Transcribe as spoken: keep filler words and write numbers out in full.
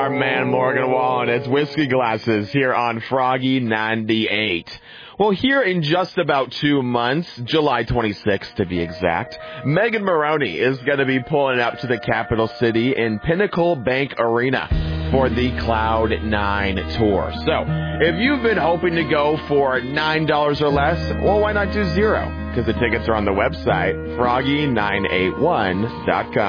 Our man Morgan Wallen, it's Whiskey Glasses here on Froggy ninety-eight. Well, here in just about two months, July twenty-sixth to be exact, Megan Moroney is going to be pulling up to the capital city in Pinnacle Bank Arena for the Cloud nine Tour. So, if you've been hoping to go for nine dollars or less, well, why not do zero? Because the tickets are on the website, froggy nine eight one dot com.